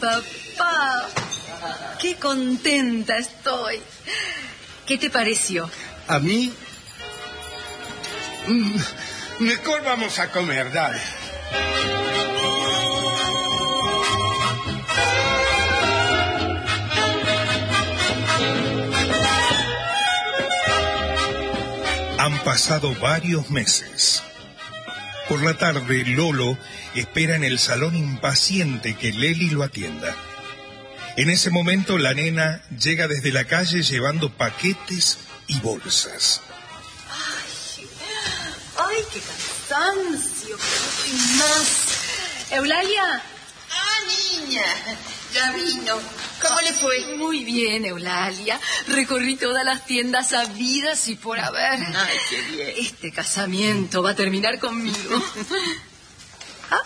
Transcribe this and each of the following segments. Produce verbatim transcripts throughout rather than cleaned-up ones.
papá. Qué contenta estoy. ¿Qué te pareció? ¿A mí? Mm, mejor vamos a comer, dale. Han pasado varios meses. Por la tarde, Lolo espera en el salón impaciente que Leli lo atienda. En ese momento, la nena llega desde la calle llevando paquetes y bolsas. Ay, ay, qué cansancio, que no estoy más. ¿Eulalia? Ah, niña, ya vino. ¿Cómo le fue? Muy bien, Eulalia. Recorrí todas las tiendas habidas y por haber. Ay, qué bien. Este casamiento va a terminar conmigo. ¿Ah?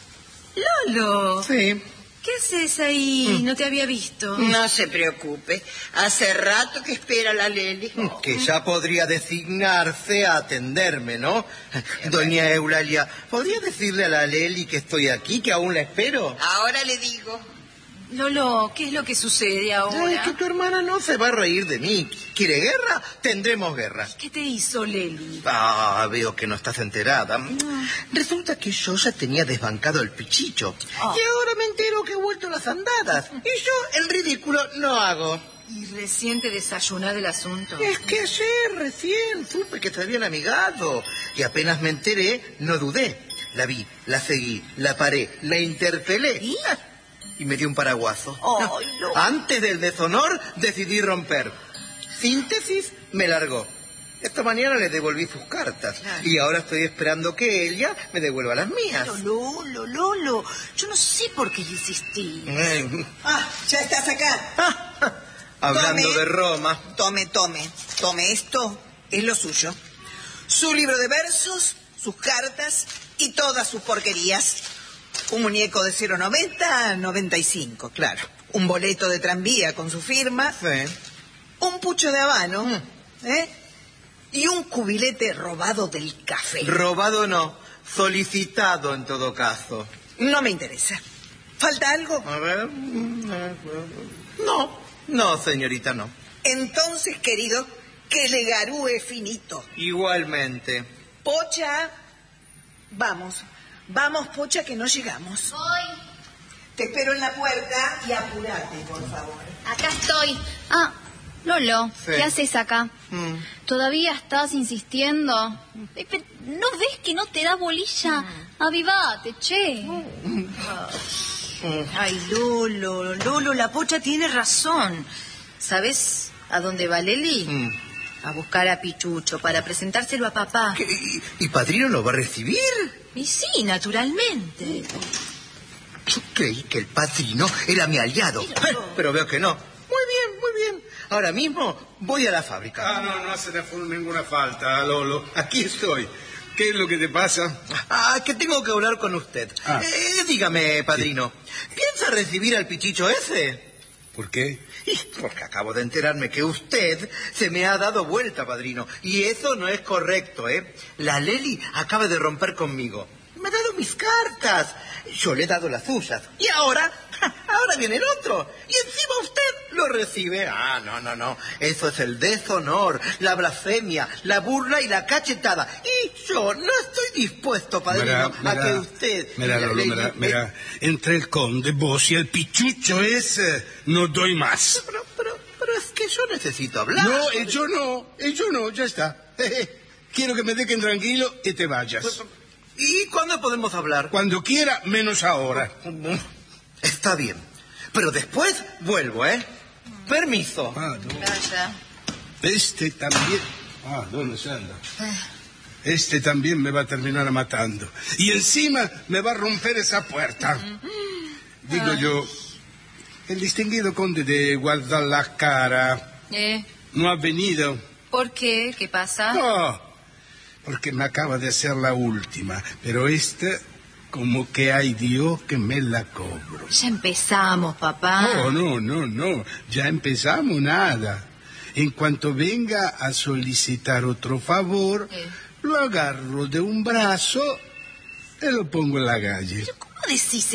Lolo. Sí. ¿Qué haces ahí? No te había visto. No se preocupe. Hace rato que espera la Leli. Que ya podría designarse a atenderme, ¿no? Doña Eulalia, ¿podría decirle a la Leli que estoy aquí, que aún la espero? Ahora le digo. Lolo, ¿qué es lo que sucede ahora? Es que tu hermana no se va a reír de mí. ¿Quiere guerra? Tendremos guerra. ¿Qué te hizo Leli? Ah, veo que no estás enterada. Resulta que yo ya tenía desbancado el pichicho. Oh. Y ahora me entero que he vuelto las andadas. Y yo el ridículo no hago. ¿Y recién te desayunó del asunto? Es que ayer recién supe que te habían amigado. Y apenas me enteré, no dudé. La vi, la seguí, la paré, la interpelé. ¿Y? Y me dio un paraguaso. Oh, no. Antes del deshonor decidí romper. Síntesis, me largó. Esta mañana le devolví sus cartas. Claro. Y ahora estoy esperando que ella me devuelva las mías. Lolo, Lolo, Lolo. Yo no sé por qué insistí. Eh. Ah, ya estás acá. Ah, hablando Tome. de Roma. Tome, tome. Tome esto. Es lo suyo. Su libro de versos, sus cartas y todas sus porquerías. Un muñeco de cero noventa a noventa y cinco, claro. Un boleto de tranvía con su firma. Sí. Un pucho de habano. Mm. ¿Eh? Y un cubilete robado del café. Robado no, solicitado en todo caso. No me interesa. ¿Falta algo? A ver. No, no, señorita, no. Entonces, querido, que le garúe finito. Igualmente. Pocha, vamos. Vamos, Pocha, que no llegamos. Voy. Te espero en la puerta y apúrate, por favor. Acá estoy. Ah, Lolo, Sí. ¿qué haces acá? Mm. ¿Todavía estás insistiendo? Eh, pe- ¿No ves que no te da bolilla? Avivate, che. Ay, Lolo, Lolo, la Pocha tiene razón. ¿Sabes a dónde va Leli? Mm. A buscar a Pichucho para presentárselo a papá. ¿Qué? ¿Y, y padrino lo va a recibir? Y sí, naturalmente. Yo creí que el padrino era mi aliado, Pero- pero veo que no. Muy bien, muy bien. Ahora mismo voy a la fábrica. Ah, no, no hace ninguna falta, Lolo. Aquí estoy. ¿Qué es lo que te pasa? Ah, que tengo que hablar con usted. Ah. Eh, dígame, padrino, ¿piensa recibir al pichicho ese? ¿Por qué? Y porque acabo de enterarme que usted se me ha dado vuelta, padrino. Y eso no es correcto, ¿eh? La Leli acaba de romper conmigo. Me ha dado mis cartas. Yo le he dado las suyas. Y ahora, ahora viene el otro. Y encima usted lo recibe. Ah, no, no, no. Eso es el deshonor, la blasfemia, la burla y la cachetada. Y yo no estoy dispuesto, padrino, Mira, a mira, que usted... Mira, Lolo, le- mira, le- mira. Entre el conde, vos y el pichucho ese, no doy más. Pero, pero, pero es que yo necesito hablar. No, eh, yo no, eh, yo no, ya está. Quiero que me dejen tranquilo y te vayas. ¿Y cuándo podemos hablar? Cuando quiera, menos ahora. Está bien. Pero después vuelvo, ¿eh? Permiso. Ah, no. Vaya. Este también... Ah, ¿dónde se anda? Este también me va a terminar matando. Y encima me va a romper esa puerta. Digo yo, el distinguido conde de Guadalajara ¿Eh? no ha venido. ¿Por qué? ¿Qué pasa? No, porque me acaba de hacer la última. Pero esta, como que hay Dios que me la cobro. Ya empezamos, papá. No, no, no, no. Ya empezamos nada. En cuanto venga a solicitar otro favor, Eh. lo agarro de un brazo y lo pongo en la calle. ¿Cómo decís